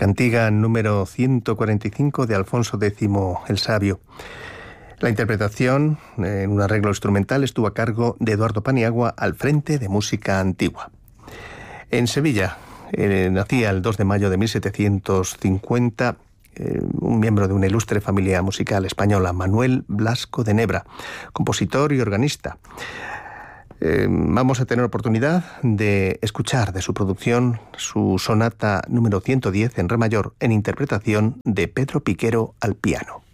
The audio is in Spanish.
Cantiga número 145 de Alfonso X el Sabio. La interpretación en un arreglo instrumental estuvo a cargo de Eduardo Paniagua al frente de Música Antigua. En Sevilla nacía el 2 de mayo de 1750 un miembro de una ilustre familia musical española, Manuel Blasco de Nebra, compositor y organista. Vamos a tener oportunidad de escuchar de su producción su sonata número 110 en re mayor, en interpretación de Pedro Piquero al piano.